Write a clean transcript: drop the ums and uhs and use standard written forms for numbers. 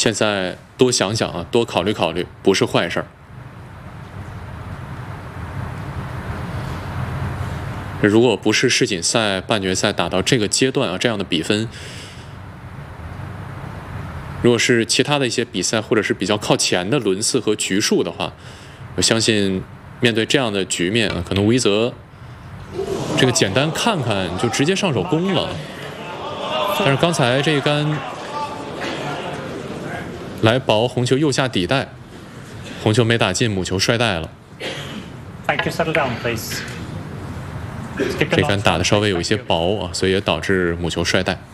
现在多想想啊，多考虑考虑，不是坏事儿。如果不是世锦赛半决赛打到这个阶段啊，这样的比分，如果是其他的一些比赛或者是比较靠前的轮次和局数的话，我相信面对这样的局面啊，可能吴一泽这个简单看看就直接上手攻了。但是刚才这一杆来薄红球右下底带，红球没打进，母球摔带了。这杆打的稍微有一些薄啊，所以也导致母球摔带。